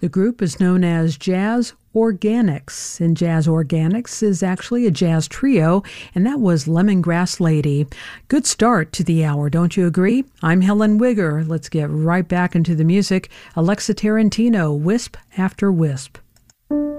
The group is known as Jazz Organics, and Jazz Organics is actually a jazz trio, and that was Lemongrass Lady. Good start to the hour, don't you agree? I'm Helen Wigger. Let's get right back into the music. Alexa Tarantino, Wisp After Wisp.